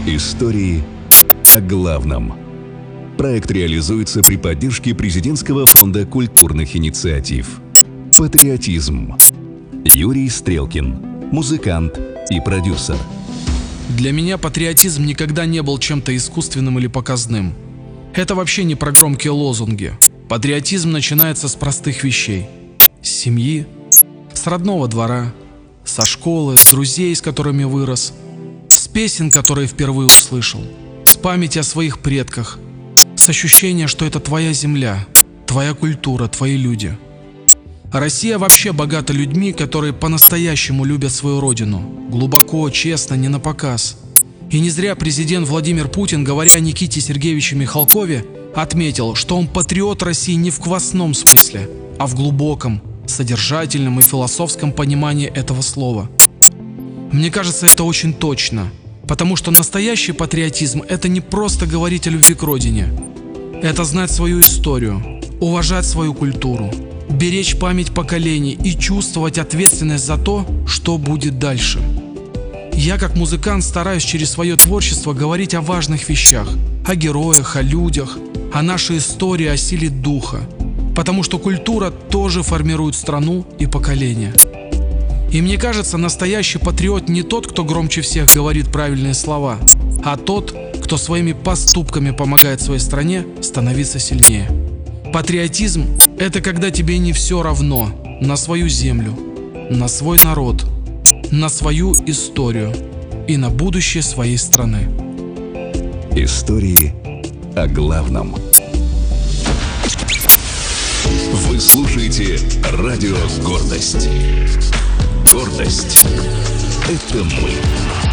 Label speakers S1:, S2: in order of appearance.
S1: Истории о главном. Проект реализуется при поддержке Президентского фонда культурных инициатив. Патриотизм. Юрий Стрелкин, музыкант и продюсер.
S2: Для меня патриотизм никогда не был чем-то искусственным или показным. Это вообще не про громкие лозунги. Патриотизм начинается с простых вещей. С семьи, с родного двора, со школы, с друзей, с которыми вырос, с песен, которые впервые услышал, с памяти о своих предках, с ощущения, что это твоя земля, твоя культура, твои люди. Россия вообще богата людьми, которые по-настоящему любят свою родину, глубоко, честно, не напоказ. И не зря президент Владимир Путин, говоря о Никите Сергеевиче Михалкове, отметил, что он патриот России не в квасном смысле, а в глубоком, содержательном и философском понимании этого слова. Мне кажется, это очень точно, потому что настоящий патриотизм – это не просто говорить о любви к родине. Это знать свою историю, уважать свою культуру, беречь память поколений и чувствовать ответственность за то, что будет дальше. Я как музыкант стараюсь через свое творчество говорить о важных вещах, о героях, о людях, о нашей истории, о силе духа, потому что культура тоже формирует страну и поколения. И мне кажется, настоящий патриот не тот, кто громче всех говорит правильные слова, а тот, кто своими поступками помогает своей стране становиться сильнее. Патриотизм – это когда тебе не все равно на свою землю, на свой народ, на свою историю и на будущее своей страны.
S1: Истории о главном. Вы слушаете радио «Гордость». Гордость – это мы.